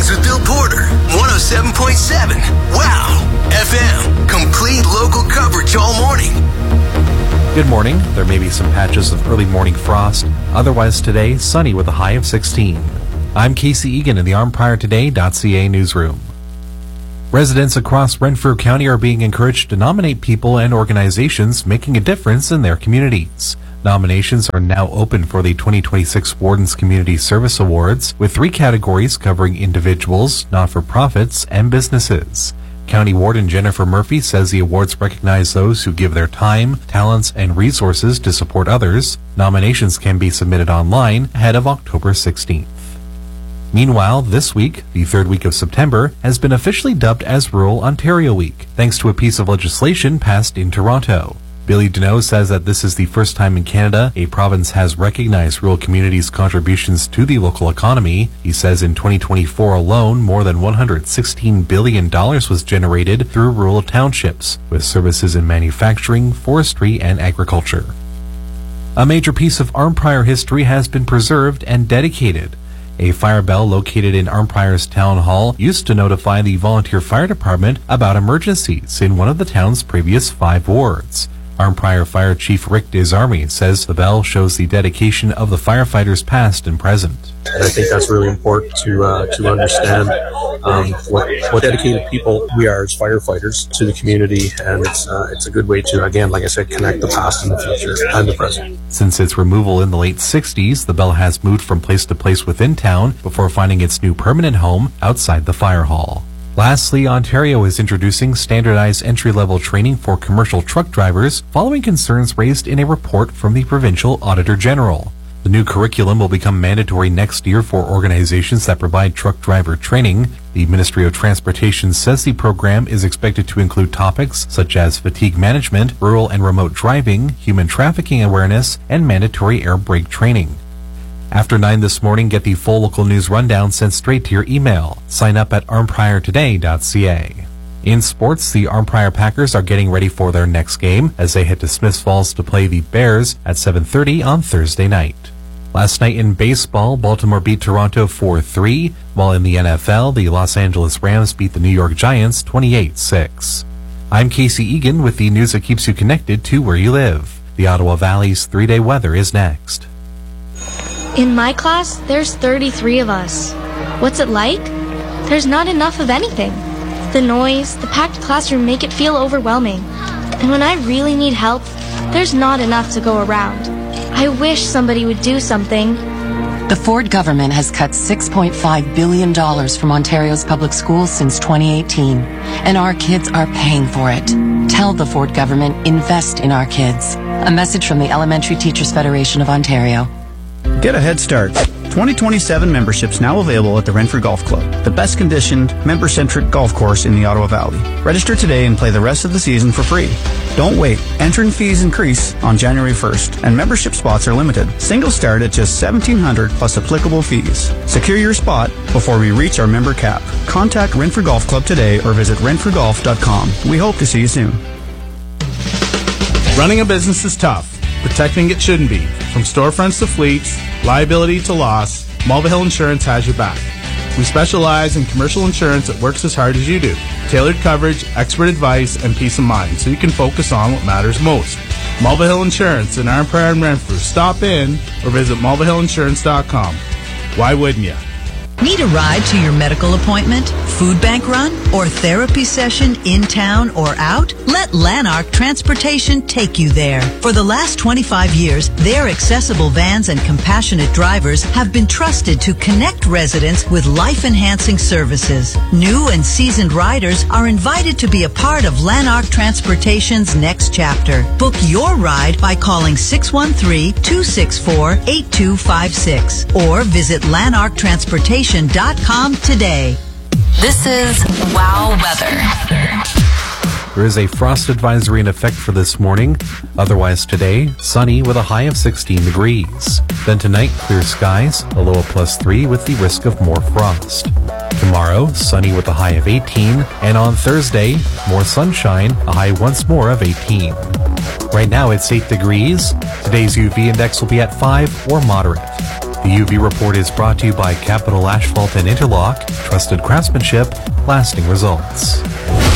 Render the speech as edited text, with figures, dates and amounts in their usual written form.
Mornings with Bill Porter, 107.7. Wow. FM. Complete local coverage all morning. Good morning. There may be some patches of early morning frost. Otherwise today, sunny with a high of 16. I'm Casey Egan in the ArmPriorToday.ca newsroom. Residents across Renfrew County are being encouraged to nominate people and organizations making a difference in their communities. Nominations are now open for the 2026 Warden's Community Service Awards, with 3 categories covering individuals, not-for-profits, and businesses. County Warden Jennifer Murphy says the awards recognize those who give their time, talents, and resources to support others. Nominations can be submitted online ahead of October 16th. Meanwhile, this week, the third week of September, has been officially dubbed as Rural Ontario Week, thanks to a piece of legislation passed in Toronto. Billy Deneau says that this is the first time in Canada a province has recognized rural communities' contributions to the local economy. He says in 2024 alone, more than $116 billion was generated through rural townships, with services in manufacturing, forestry, and agriculture. A major piece of Arnprior history has been preserved and dedicated. A fire bell located in Arnprior's Town Hall used to notify the volunteer fire department about emergencies in one of the town's previous 5 wards. Arnprior Fire Chief Rick Desarmes says the bell shows the dedication of the firefighters past and present. And I think that's really important to understand what dedicated people we are as firefighters to the community, and it's a good way to, again, like I said, connect the past and the future and the present. Since its removal in the late 60s, the bell has moved from place to place within town before finding its new permanent home outside the fire hall. Lastly, Ontario is introducing standardized entry-level training for commercial truck drivers following concerns raised in a report from the Provincial Auditor General. The new curriculum will become mandatory next year for organizations that provide truck driver training. The Ministry of Transportation says the program is expected to include topics such as fatigue management, rural and remote driving, human trafficking awareness, and mandatory air brake training. After 9 this morning, get the full local news rundown sent straight to your email. Sign up at ArmPriorToday.ca. In sports, the Arnprior Packers are getting ready for their next game as they head to Smiths Falls to play the Bears at 7:30 on Thursday night. Last night in baseball, Baltimore beat Toronto 4-3, while in the NFL, the Los Angeles Rams beat the New York Giants 28-6. I'm Casey Egan with the news that keeps you connected to where you live. The Ottawa Valley's 3-day weather is next. In my class, there's 33 of us. What's it like? There's not enough of anything. The noise, the packed classroom make it feel overwhelming. And when I really need help, there's not enough to go around. I wish somebody would do something. The Ford government has cut $6.5 billion from Ontario's public schools since 2018, and our kids are paying for it. Tell the Ford government, invest in our kids. A message from the Elementary Teachers Federation of Ontario. Get a head start. 2027 memberships now available at the Renfrew Golf Club, the best conditioned, member-centric golf course in the Ottawa Valley. Register today and play the rest of the season for free. Don't wait. Entrance fees increase on January 1st, and membership spots are limited. Singles start at just $1,700 plus applicable fees. Secure your spot before we reach our member cap. Contact Renfrew Golf Club today or visit renfrewgolf.com. We hope to see you soon. Running a business is tough. Protecting it shouldn't be. From storefronts to fleets, liability to loss, Mulvihill Insurance has your back. We specialize in commercial insurance that works as hard as you do. Tailored coverage, expert advice, and peace of mind so you can focus on what matters most. Mulvihill Insurance in Arnprior and Renfrew. Stop in or visit mulvihillinsurance.com. Why wouldn't you? Need a ride to your medical appointment, food bank run, or therapy session in town or out? Let Lanark Transportation take you there. For the last 25 years, their accessible vans and compassionate drivers have been trusted to connect residents with life-enhancing services. New and seasoned riders are invited to be a part of Lanark Transportation's next chapter. Book your ride by calling 613-264-8256 or visit LanarkTransportation.com today. This is Wow Weather. There is a frost advisory in effect for this morning. Otherwise today, sunny with a high of 16 degrees. Then tonight, clear skies, a low of +3 with the risk of more frost. Tomorrow, sunny with a high of 18. And on Thursday, more sunshine, a high once more of 18. Right now it's 8 degrees. Today's UV index will be at 5 or moderate. The UV Report is brought to you by Capital Asphalt and Interlock, trusted craftsmanship, lasting results.